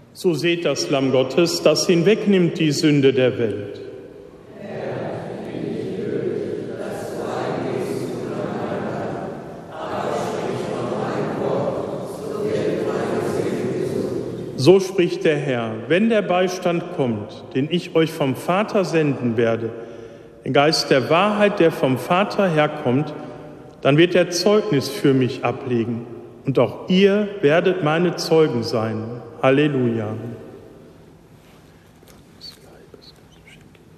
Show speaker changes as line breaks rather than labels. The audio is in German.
So seht das Lamm Gottes, das hinwegnimmt die Sünde der Welt. So spricht der Herr, wenn der Beistand kommt, den ich euch vom Vater senden werde, den Geist der Wahrheit, der vom Vater herkommt, dann wird er Zeugnis für mich ablegen. Und auch ihr werdet meine Zeugen sein. Halleluja.